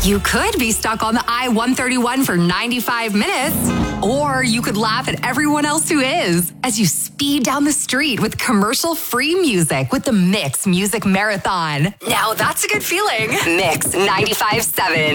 You could be stuck on the I-131 for 95 minutes, or you could laugh at everyone else who is as you speed down the street with commercial-free music with the Mix Music Marathon. Now that's a good feeling. Mix 95.7.